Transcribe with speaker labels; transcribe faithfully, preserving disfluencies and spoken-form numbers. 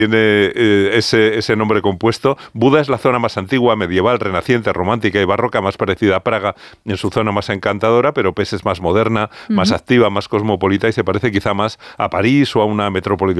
Speaker 1: tiene eh, ese, ese nombre compuesto. Buda es la zona más antigua, medieval, renaciente, romántica y barroca, más parecida a Praga en su zona más encantadora, pero Pest es más moderna, uh-huh. más activa, más cosmopolita y se parece quizá más a París o a una metrópoli